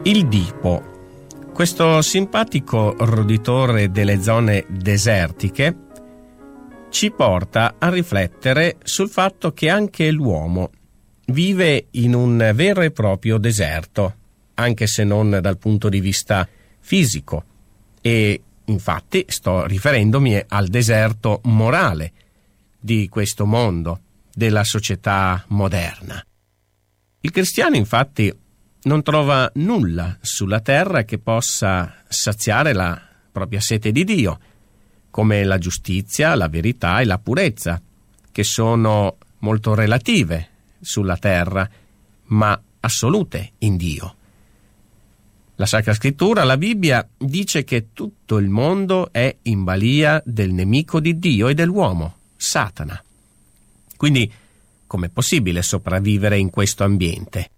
Il Dipo, questo simpatico roditore delle zone desertiche, ci porta a riflettere sul fatto che anche l'uomo vive in un vero e proprio deserto, anche se non dal punto di vista fisico. E infatti sto riferendomi al deserto morale di questo mondo, della società moderna. Il cristiano infatti non trova nulla sulla terra che possa saziare la propria sete di Dio, come la giustizia, la verità e la purezza, che sono molto relative sulla terra, ma assolute in Dio. La Sacra Scrittura, la Bibbia, dice che tutto il mondo è in balia del nemico di Dio e dell'uomo, Satana. Quindi, com'è possibile sopravvivere in questo ambiente?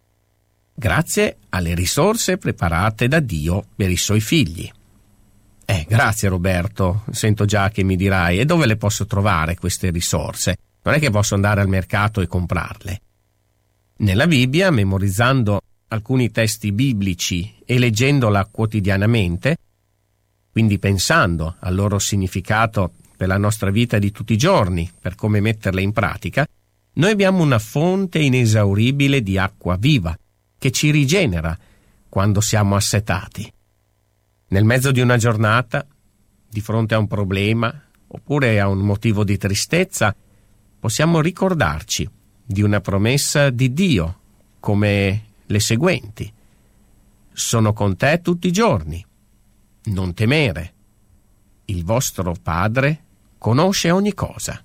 Grazie alle risorse preparate da Dio per i suoi figli. Grazie Roberto, sento già che mi dirai, e dove le posso trovare queste risorse? Non è che posso andare al mercato e comprarle. Nella Bibbia, memorizzando alcuni testi biblici e leggendola quotidianamente, quindi pensando al loro significato per la nostra vita di tutti i giorni, per come metterle in pratica, noi abbiamo una fonte inesauribile di acqua viva che ci rigenera quando siamo assetati. Nel mezzo di una giornata, di fronte a un problema oppure a un motivo di tristezza, possiamo ricordarci di una promessa di Dio, come le seguenti: sono con te tutti i giorni, non temere, il vostro Padre conosce ogni cosa.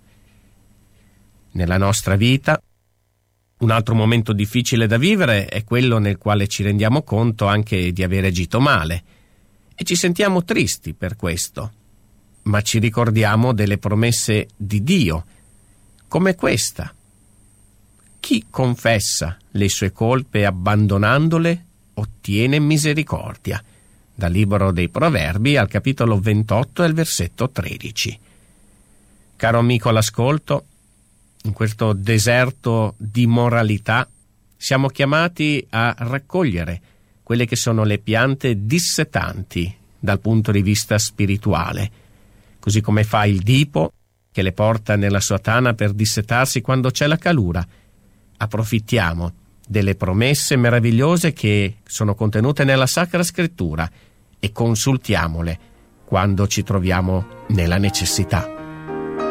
Nella nostra vita, un altro momento difficile da vivere è quello nel quale ci rendiamo conto anche di aver agito male e ci sentiamo tristi per questo, ma ci ricordiamo delle promesse di Dio, come questa: chi confessa le sue colpe abbandonandole ottiene misericordia. Dal libro dei Proverbi al capitolo 28 e al versetto 13. Caro amico all'ascolto, in questo deserto di moralità siamo chiamati a raccogliere quelle che sono le piante dissetanti dal punto di vista spirituale, così come fa il dipo che le porta nella sua tana per dissetarsi quando c'è la calura. Approfittiamo delle promesse meravigliose che sono contenute nella Sacra Scrittura e consultiamole quando ci troviamo nella necessità.